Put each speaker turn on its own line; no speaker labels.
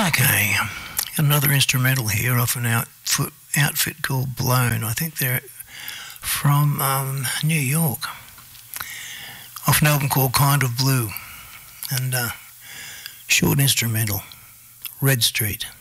Okay, another instrumental here off an outfit called Blown. I think they're from New York, off an album called Kind of Blue, and short instrumental, Red Street.